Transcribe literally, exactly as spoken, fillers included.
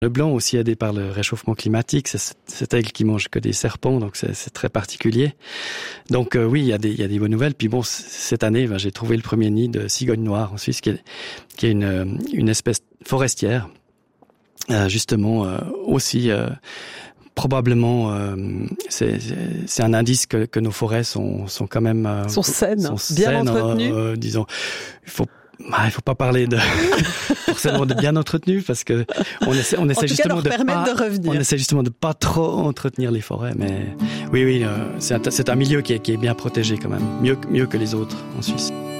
Le blanc aussi aidé par le réchauffement climatique, c'est cet aigle qui mange que des serpents, donc c'est, c'est très particulier. Donc euh, oui, il y a des, il y a des bonnes nouvelles. Puis bon, cette année, ben, j'ai trouvé le premier nid de cigogne noire en Suisse, qui est, qui est une, une espèce forestière, euh, justement euh, aussi euh, probablement, euh, c'est, c'est un indice que, que nos forêts sont, sont quand même euh, sont saines, sont bien saines, entretenues. Euh, euh, disons, il faut Ah, il faut pas parler de forcément de bien entretenu parce que on essaie, on essaie en tout justement cas, leur de pas, de revenir. on essaie justement de pas trop entretenir les forêts, mais oui, oui, euh, c'est un, c'est un milieu qui est, qui est bien protégé quand même, mieux, mieux que les autres en Suisse.